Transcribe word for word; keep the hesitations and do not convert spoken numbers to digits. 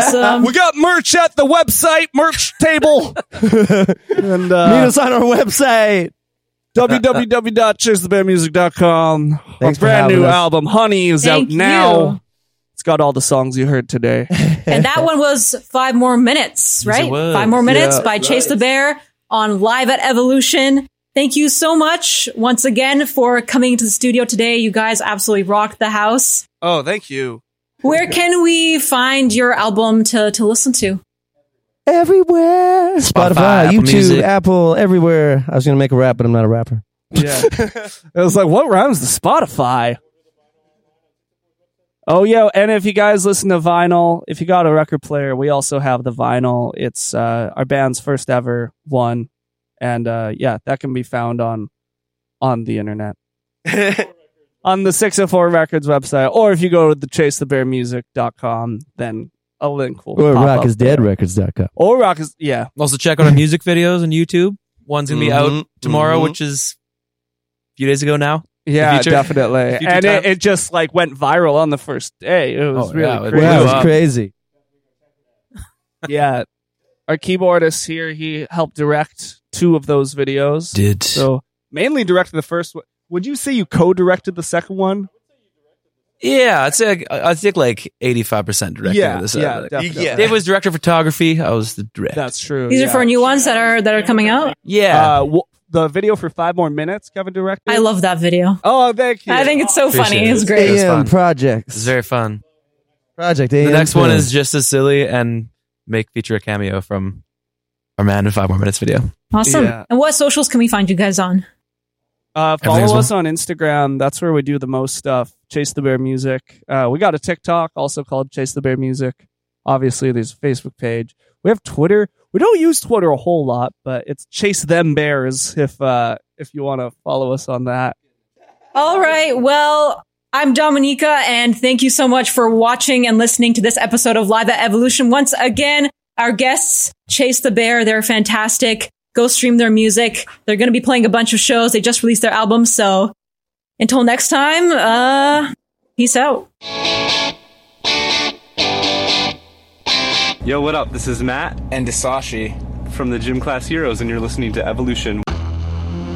Awesome. We got merch at the website, merch table. and uh, Meet us on our website. w w w dot chase the bear music dot com. Our Thanks for brand having new us. album, Honey, is Thank out now. you. It's got all the songs you heard today. And that one was Five More Minutes, right? it was. Five More Minutes Yeah, by Chase the Bear on Live at Evolution. Thank you so much once again for coming to the studio today. You guys absolutely rocked the house. Oh, thank you. Where can we find your album to, to listen to? Everywhere. Spotify, Spotify, Apple YouTube, Music. Apple, everywhere. I was going to make a rap, but I'm not a rapper. Yeah. It was like, what rhymes to Spotify? Oh, yeah. And if you guys listen to vinyl, if you got a record player, we also have the vinyl. It's uh, our band's first ever one. And uh, yeah, that can be found on on the internet. On the six oh four Records website. Or if you go to the chase the bear music dot com, then a link will Or pop rock up is dead there. records dot com. Or Rock is, yeah. Also, check out our music videos on YouTube. One's going to be Mhm, out tomorrow, mhm. which is a few days ago now. Yeah, future- definitely. future And it, time. it just like went viral on the first day. It was Oh, really yeah, it crazy. Wow, blew it's up. crazy. Yeah. Our keyboardist here, he helped direct two of those videos. Did. So mainly directed the first one. Would you say you co-directed the second one? Yeah, I'd say I think like eighty-five percent director Yeah, of this. yeah, uh, definitely. Dave was director of photography. I was the director. That's true. These yeah. are for new ones that are that are coming out. yeah. Uh, w- the video for Five More Minutes, Kevin directed. I love that video. Oh, thank you. I think it's so Appreciate funny. it. It's great. was A M fun. Projects. It's very fun. Project A The M next one film. is just as silly and make feature a cameo from our man in Five More Minutes video. Awesome. Yeah. And what socials can we find you guys on? Uh, Everything's follow us on Instagram. That's where we do the most stuff. Chase the Bear Music. Uh, we got a TikTok also called Chase the Bear Music. Obviously, there's a Facebook page. We have Twitter. We don't use Twitter a whole lot, but it's Chase Them Bears if uh, if you want to follow us on that. All right. Well, I'm Dominica, and thank you so much for watching and listening to this episode of Live at Evolution. Once again, our guests, Chase the Bear, they're fantastic. Go stream their music. They're going to be playing a bunch of shows. They just released their album. So until next time, uh, peace out. Yo, what up? This is Matt And Dasashi. from the Gym Class Heroes, and you're listening to Evolution.